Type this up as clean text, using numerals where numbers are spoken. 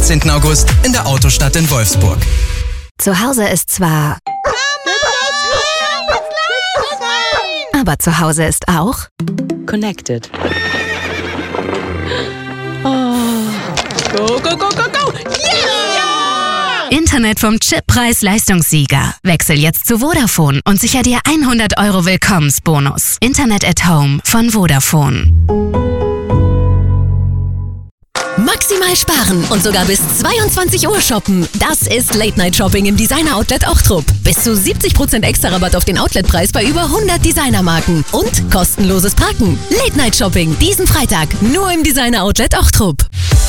16. August in der Autostadt in Wolfsburg. Zu Hause ist zwar... Aber zu Hause ist auch... Connected. Oh. Go, go, go, go, go! Yeah! Internet vom Chippreis-Leistungssieger. Wechsel jetzt zu Vodafone und sicher dir 100 € Willkommensbonus. Internet at Home von Vodafone. Maximal sparen und sogar bis 22 Uhr shoppen. Das ist Late-Night-Shopping im Designer-Outlet Ochtrup. Bis zu 70% extra Rabatt auf den Outletpreis bei über 100 Designermarken. Und kostenloses Parken. Late-Night-Shopping diesen Freitag nur im Designer-Outlet Ochtrup.